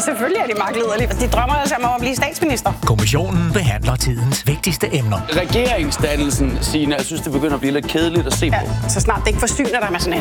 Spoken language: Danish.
Selvfølgelig er de magtliderlige. De drømmer altså om at blive statsminister. Kommissionen behandler tidens vigtigste emner. Regeringsdannelsen, Signe, jeg synes, det begynder at blive lidt kedeligt at se på. Så snart det ikke forsyner dig med sådan